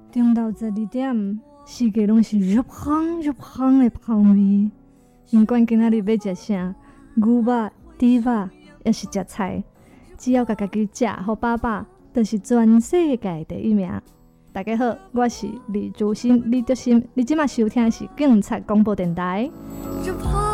中昼12點，世界攏是熱烘熱烘的香味。毋管今仔日要食啥，牛肉、豬肉，抑是食菜，只要家己食好飽飽，就是全世界第一名。大家好，我是李竹新、李德新，你即马收聽的是警察廣播電台。